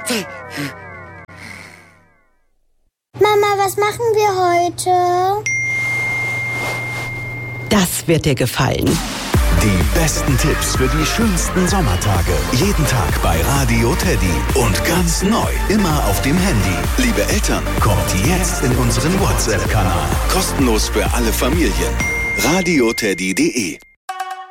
Mama, was machen wir heute? Das wird dir gefallen. Die besten Tipps für die schönsten Sommertage. Jeden Tag bei Radio Teddy. Und ganz neu, immer auf dem Handy. Liebe Eltern, kommt jetzt in unseren WhatsApp-Kanal. Kostenlos für alle Familien. radioteddy.de